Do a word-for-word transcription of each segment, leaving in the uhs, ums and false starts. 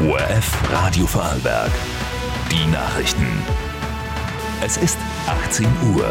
O R F Radio Vorarlberg. Die Nachrichten. Es ist achtzehn Uhr.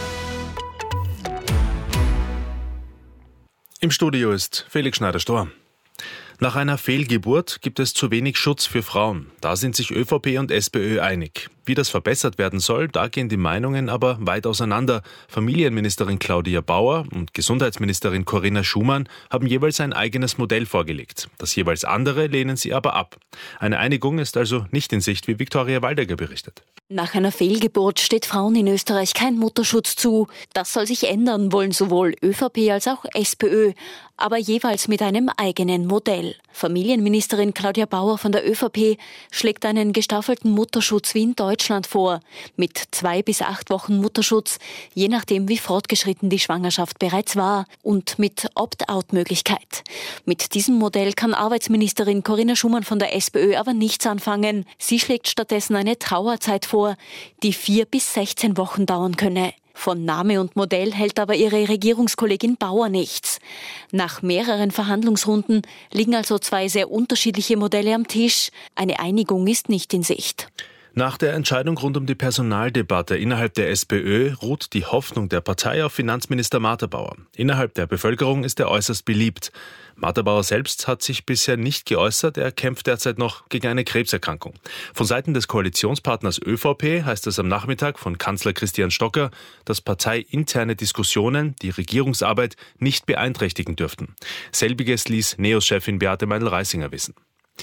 Im Studio ist Felix Schneider-Storr. Nach einer Fehlgeburt gibt es zu wenig Schutz für Frauen. Da sind sich ÖVP und SPÖ einig. Wie das verbessert werden soll, da gehen die Meinungen aber weit auseinander. Familienministerin Claudia Bauer und Gesundheitsministerin Corinna Schumann haben jeweils ein eigenes Modell vorgelegt. Das jeweils andere lehnen sie aber ab. Eine Einigung ist also nicht in Sicht, wie Viktoria Waldecker berichtet. Nach einer Fehlgeburt steht Frauen in Österreich kein Mutterschutz zu. Das soll sich ändern, wollen sowohl ÖVP als auch SPÖ, aber jeweils mit einem eigenen Modell. Familienministerin Claudia Bauer von der ÖVP schlägt einen gestaffelten Mutterschutz wie in Deutschland vor, mit zwei bis acht Wochen Mutterschutz, je nachdem wie fortgeschritten die Schwangerschaft bereits war, und mit Opt-out-Möglichkeit. Mit diesem Modell kann Arbeitsministerin Corinna Schumann von der SPÖ aber nichts anfangen. Sie schlägt stattdessen eine Trauerzeit vor, die vier bis sechzehn Wochen dauern könne. Von Name und Modell hält aber ihre Regierungskollegin Bauer nichts. Nach mehreren Verhandlungsrunden liegen also zwei sehr unterschiedliche Modelle am Tisch. Eine Einigung ist nicht in Sicht. Nach der Entscheidung rund um die Personaldebatte innerhalb der SPÖ ruht die Hoffnung der Partei auf Finanzminister Martha-Bauer. Innerhalb der Bevölkerung ist er äußerst beliebt. Martha-Bauer selbst hat sich bisher nicht geäußert, er kämpft derzeit noch gegen eine Krebserkrankung. Von Seiten des Koalitionspartners ÖVP heißt es am Nachmittag von Kanzler Christian Stocker, dass parteiinterne Diskussionen die Regierungsarbeit nicht beeinträchtigen dürften. Selbiges ließ Neos-Chefin Beate Meindl-Reisinger wissen.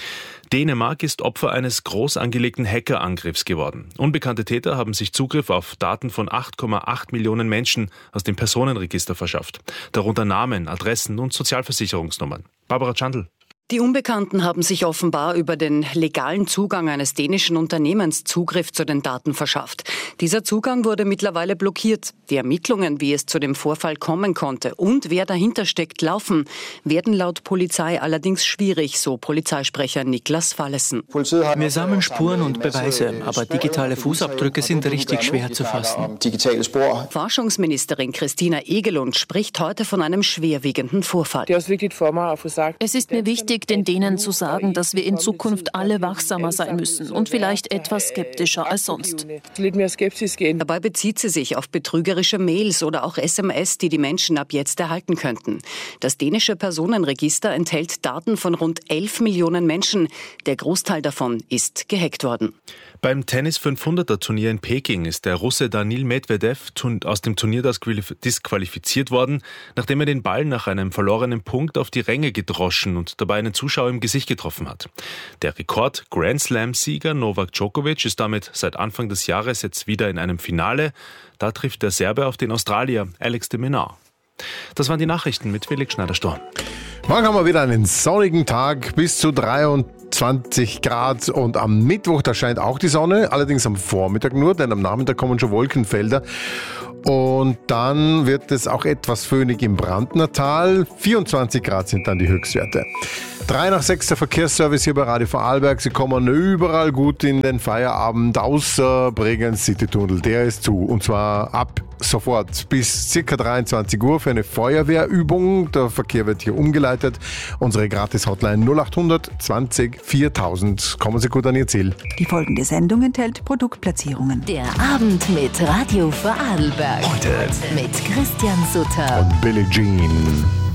Dänemark ist Opfer eines groß angelegten Hackerangriffs geworden. Unbekannte Täter haben sich Zugriff auf Daten von acht Komma acht Millionen Menschen aus dem Personenregister verschafft. Darunter Namen, Adressen und Sozialversicherungsnummern. Barbara Chandl. Die Unbekannten haben sich offenbar über den legalen Zugang eines dänischen Unternehmens Zugriff zu den Daten verschafft. Dieser Zugang wurde mittlerweile blockiert. Die Ermittlungen, wie es zu dem Vorfall kommen konnte und wer dahinter steckt, laufen, werden laut Polizei allerdings schwierig, so Polizeisprecher Niklas Fallesen. Wir sammeln Spuren und Beweise, aber digitale Fußabdrücke sind richtig schwer zu fassen. Forschungsministerin Christina Egelund spricht heute von einem schwerwiegenden Vorfall. Es ist mir wichtig, den Dänen zu sagen, dass wir in Zukunft alle wachsamer sein müssen und vielleicht etwas skeptischer als sonst. Dabei bezieht sie sich auf betrügerische Mails oder auch S M S, die die Menschen ab jetzt erhalten könnten. Das dänische Personenregister enthält Daten von rund elf Millionen Menschen. Der Großteil davon ist gehackt worden. Beim Tennis fünfhunderter Turnier in Peking ist der Russe Danil Medvedev aus dem Turnier disqualifiziert worden, nachdem er den Ball nach einem verlorenen Punkt auf die Ränge gedroschen und dabei einen Zuschauer im Gesicht getroffen hat. Der Rekord-Grand Slam-Sieger Novak Djokovic ist damit seit Anfang des Jahres jetzt wieder in einem Finale. Da trifft der Serbe auf den Australier Alex de Minaur. Das waren die Nachrichten mit Felix Schneider-Storr. Morgen haben wir wieder einen sonnigen Tag, bis zu dreiundzwanzig Grad, und am Mittwoch, da scheint auch die Sonne, allerdings am Vormittag nur, denn am Nachmittag kommen schon Wolkenfelder. Und dann wird es auch etwas föhnig im Brandner Tal. vierundzwanzig Grad sind dann die Höchstwerte. Drei nach sechs der Verkehrsservice hier bei Radio Vorarlberg. Sie kommen überall gut in den Feierabend, außer Bregenz Citytunnel. Der ist zu, und zwar ab sofort bis ca. dreiundzwanzig Uhr für eine Feuerwehrübung. Der Verkehr wird hier umgeleitet. Unsere Gratis-Hotline null acht hundert zwanzig viertausend. Kommen Sie gut an Ihr Ziel. Die folgende Sendung enthält Produktplatzierungen. Der Abend mit Radio Vorarlberg. Heute mit Christian Sutter Und Billie Jean.